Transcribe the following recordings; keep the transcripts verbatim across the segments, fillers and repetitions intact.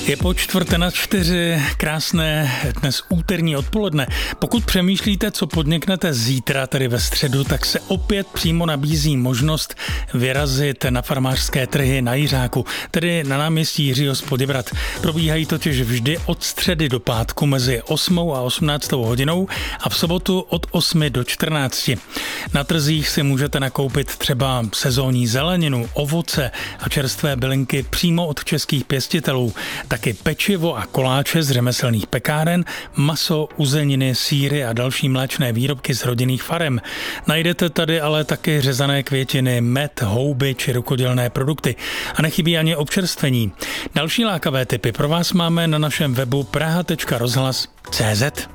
Je po čtvrté na čtyři, krásné dnes úterní odpoledne. Pokud přemýšlíte, co podniknete zítra, tedy ve středu, tak se opět přímo nabízí možnost vyrazit na farmářské trhy na Jiřáku, tedy na náměstí Jiřího z Poděbrad. Probíhají totiž vždy od středy do pátku mezi osmou a osmnáctou hodinou a v sobotu od osmi do čtrnácti. Na trzích si můžete nakoupit třeba sezónní zeleninu, ovoce a čerstvé bylinky přímo od českých pěstitelů. Taky pečivo a koláče z řemeslných pekáren, maso, uzeniny, sýry a další mléčné výrobky z rodinných farem. Najdete tady ale taky řezané květiny, med, houby či rukodělné produkty. A nechybí ani občerstvení. Další lákavé tipy pro vás máme na našem webu praha tečka rozhlas tečka cé zet.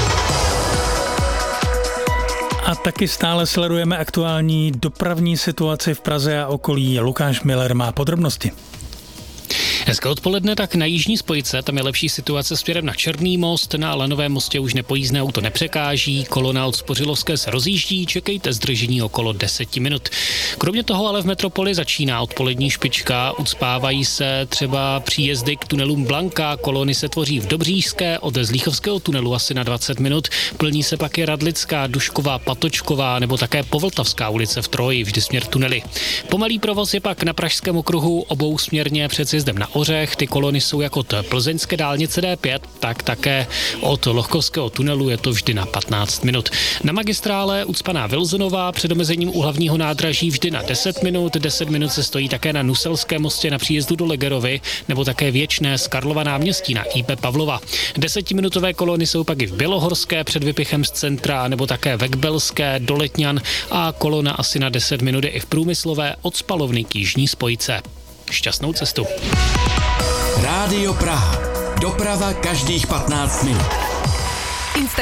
A taky stále sledujeme aktuální dopravní situaci v Praze a okolí. Lukáš Miller má podrobnosti. Hezké odpoledne, tak na jižní spojce, tam je lepší situace směrem na Černý most, na Lanovém mostě už nepojízdné auto nepřekáží, kolona od Spořilovské se rozjíždí, čekejte zdržení okolo deset minut. Kromě toho ale v metropoli začíná odpolední špička, ucpávají se třeba příjezdy k tunelům Blanka, kolony se tvoří v Dobříšské, od Zlíchovského tunelu asi na dvacet minut, plní se pak i Radlická, Dušková, Patočková nebo také Povltavská ulice v Troji, vždy směr tunely. Pomalý provoz je pak na Pražském okruhu obousměrně před sjezdem na Ořech, ty kolony jsou jako od plzeňské dálnice dé pět, tak také od Lochkovského tunelu je to vždy na patnáct minut. Na magistrále ucpaná Vilzonová před omezením u hlavního nádraží vždy na deset minut, deset minut se stojí také na Nuselském mostě na příjezdu do Legerovy, nebo také Věčné z Karlova náměstí na í pé Pavlova. Desetiminutové kolony jsou pak i v Bělohorské před vypichem z centra, nebo také ve Kbelské do Letňan a kolona asi na deset minut je i v Průmyslové od Spalovny k jižní spojce. Šťastnou cestu. Rádio Praha. Doprava každých patnáct minut.